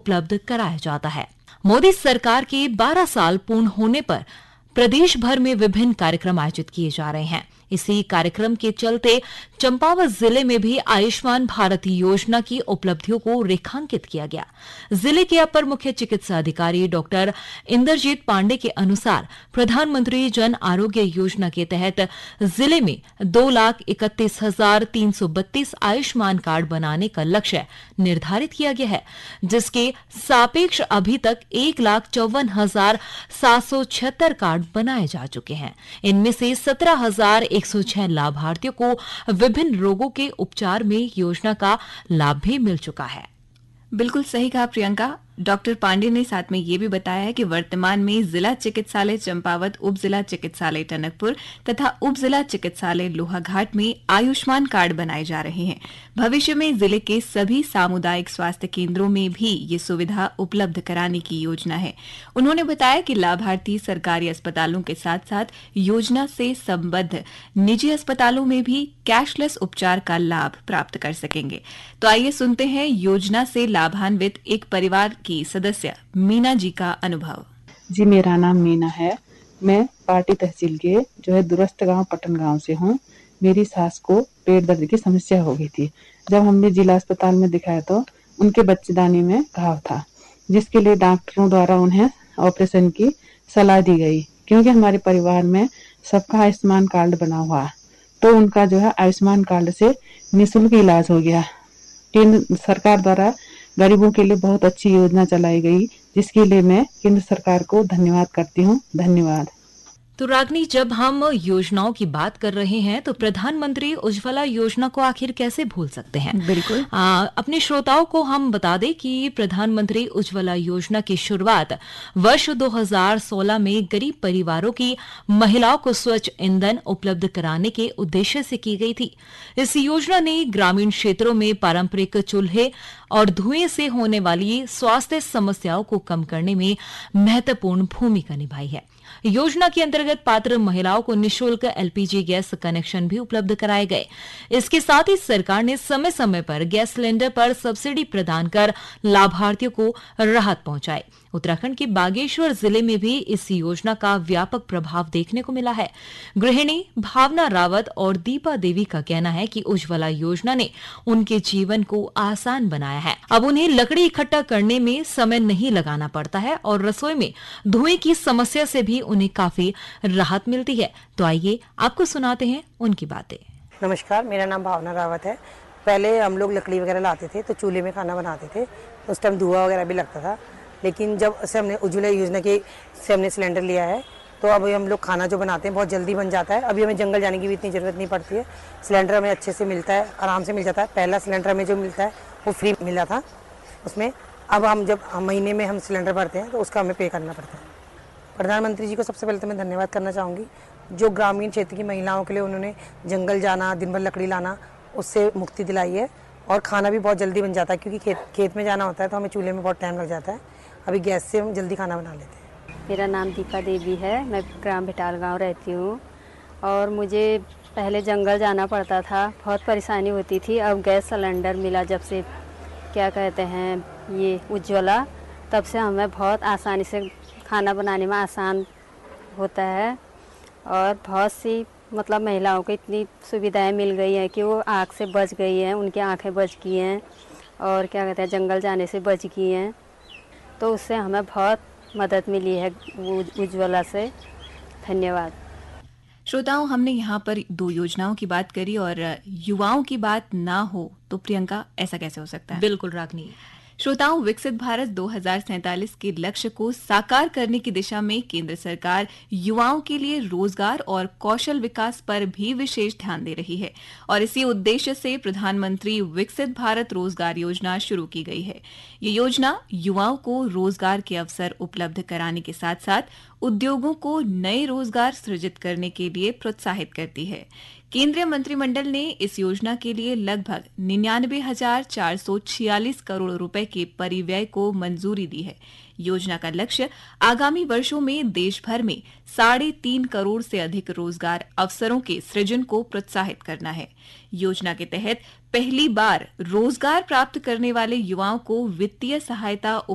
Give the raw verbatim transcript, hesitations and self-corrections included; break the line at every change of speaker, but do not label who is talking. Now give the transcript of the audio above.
उपलब्ध कराया जाता है। मोदी सरकार के बारह साल पूर्ण होने पर प्रदेश भर में विभिन्न कार्यक्रम आयोजित किए जा रहे हैं। इसी कार्यक्रम के चलते चंपावत जिले में भी आयुष्मान भारत योजना की उपलब्धियों को रेखांकित किया गया। जिले के अपर मुख्य चिकित्सा अधिकारी डॉक्टर इंद्रजीत पांडे के अनुसार प्रधानमंत्री जन आरोग्य योजना के तहत जिले में दो लाख इकतीस हजार तीन सौ बत्तीस आयुष्मान कार्ड बनाने का लक्ष्य निर्धारित किया गया है, जिसके सापेक्ष अभी तक एक लाख चौवन हजार सात सौ छिहत्तर कार्ड बनाए जा चुके हैं। इनमें से सत्रह हजार एक सौ छह लाभार्थियों को विभिन्न रोगों के उपचार में योजना का लाभ भी मिल चुका है।
बिल्कुल सही कहा प्रियंका। डॉक्टर पांडे ने साथ में ये भी बताया है कि वर्तमान में जिला चिकित्सालय चंपावत, उप जिला चिकित्सालय टनकपुर तथा उप जिला चिकित्सालय लोहाघाट में आयुष्मान कार्ड बनाए जा रहे हैं। भविष्य में जिले के सभी सामुदायिक स्वास्थ्य केंद्रों में भी ये सुविधा उपलब्ध कराने की योजना है। उन्होंने बताया कि लाभार्थी सरकारी अस्पतालों के साथ साथ योजना से संबद्ध निजी अस्पतालों में भी कैशलेस उपचार का लाभ प्राप्त कर सकेंगे। तो आइए सुनते हैं योजना से लाभान्वित एक परिवार की सदस्य मीना जी का अनुभव।
जी, मेरा नाम मीना है। मैं पार्टी तहसील के जो है दूरस्थ गांव पटन गांव से हूँ। मेरी सास को पेट दर्द की समस्या हो गई थी। जब हमने जिला अस्पताल में दिखाया तो उनके बच्चेदानी में घाव था, जिसके लिए डॉक्टरों द्वारा उन्हें ऑपरेशन की सलाह दी गई। क्योंकि हमारे परिवार में सबका आयुष्मान कार्ड बना हुआ है, तो उनका जो है आयुष्मान कार्ड से निःशुल्क इलाज हो गया। केंद्र सरकार द्वारा गरीबों के लिए बहुत अच्छी योजना चलाई गई, जिसके लिए मैं केंद्र सरकार को धन्यवाद करती हूँ। धन्यवाद।
तो रागनी, जब हम योजनाओं की बात कर रहे हैं तो प्रधानमंत्री उज्ज्वला योजना को आखिर कैसे भूल सकते हैं।
बिल्कुल।
आ, अपने श्रोताओं को हम बता दें कि प्रधानमंत्री उज्ज्वला योजना की शुरुआत वर्ष दो हज़ार सोलह में गरीब परिवारों की महिलाओं को स्वच्छ ईंधन उपलब्ध कराने के उद्देश्य से की गई थी। इस योजना ने ग्रामीण क्षेत्रों में पारंपरिक चूल्हे और धुएं से होने वाली स्वास्थ्य समस्याओं को कम करने में महत्वपूर्ण भूमिका निभाई है। योजना के अंतर्गत पात्र महिलाओं को निःशुल्क एलपीजी गैस कनेक्शन भी उपलब्ध कराए गए। इसके साथ ही सरकार ने समय समय पर गैस सिलेंडर पर सब्सिडी प्रदान कर लाभार्थियों को राहत पहुंचाई। उत्तराखंड के बागेश्वर जिले में भी इस योजना का व्यापक प्रभाव देखने को मिला है। गृहिणी भावना रावत और दीपा देवी का कहना है कि उज्ज्वला योजना ने उनके जीवन को आसान बनाया है। अब उन्हें लकड़ी इकट्ठा करने में समय नहीं लगाना पड़ता है और रसोई में धुएं की समस्या से भी उन्हें काफी राहत मिलती है। तो आइए आपको सुनाते हैं उनकी बातें।
नमस्कार, मेरा नाम भावना रावत है। पहले हम लोग लकड़ी वगैरह लाते थे तो चूल्हे में खाना बनाते थे, उस टाइम धुआं वगैरह भी लगता था। लेकिन जब से हमने उज्ज्वला योजना के से हमने सिलेंडर लिया है तो अब हम लोग खाना जो बनाते हैं बहुत जल्दी बन जाता है। अभी हमें जंगल जाने की भी इतनी ज़रूरत नहीं पड़ती है। सिलेंडर हमें अच्छे से मिलता है, आराम से मिल जाता है। पहला सिलेंडर हमें जो मिलता है वो फ्री मिला था उसमें। अब हम जब हम महीने में हम सिलेंडर भरते हैं तो उसका हमें पे करना पड़ता है। प्रधानमंत्री जी को सबसे पहले तो मैं धन्यवाद करना चाहूँगी, जो ग्रामीण क्षेत्र की महिलाओं के लिए उन्होंने जंगल जाना, दिन भर लकड़ी लाना, उससे मुक्ति दिलाई है। और खाना भी बहुत जल्दी बन जाता है, क्योंकि खेत खेत में जाना होता है तो हमें चूल्हे में बहुत टाइम लग जाता है। अभी गैस से हम जल्दी खाना बना लेते हैं।
मेरा नाम दीपा देवी है। मैं ग्राम भिटाल गांव रहती हूँ और मुझे पहले जंगल जाना पड़ता था, बहुत परेशानी होती थी। अब गैस सिलेंडर मिला जब से, क्या कहते हैं, ये उज्ज्वला, तब से हमें बहुत आसानी से खाना बनाने में आसान होता है। और बहुत सी मतलब महिलाओं को इतनी सुविधाएं मिल गई हैं कि वो आग से बच गई हैं, उनकी आंखें बच गई हैं और क्या कहते हैं जंगल जाने से बच गई हैं। तो उससे हमें बहुत मदद मिली है उज्ज्वला से। धन्यवाद।
श्रोताओं, हमने यहाँ पर दो योजनाओं की बात करी और युवाओं की बात ना हो तो प्रियंका, ऐसा कैसे हो सकता है?
बिल्कुल रागनी।
श्रोताओं, विकसित भारत दो हज़ार सैंतालीस के लक्ष्य को साकार करने की दिशा में केंद्र सरकार युवाओं के लिए रोजगार और कौशल विकास पर भी विशेष ध्यान दे रही है और इसी उद्देश्य से प्रधानमंत्री विकसित भारत रोजगार योजना शुरू की गई है। ये योजना युवाओं को रोजगार के अवसर उपलब्ध कराने के साथ साथ उद्योगों को नए रोजगार सृजित करने के लिए प्रोत्साहित करती है। केंद्रीय मंत्रिमंडल ने इस योजना के लिए लगभग निन्यानवे हजार चार सौ छियालीस करोड़ रुपए के परिव्यय को मंजूरी दी है। योजना का लक्ष्य आगामी वर्षों में देश भर में साढ़े तीन करोड़ से अधिक रोजगार अवसरों के सृजन को प्रोत्साहित करना है। योजना के तहत पहली बार रोजगार प्राप्त करने वाले युवाओं को वित्तीय सहायता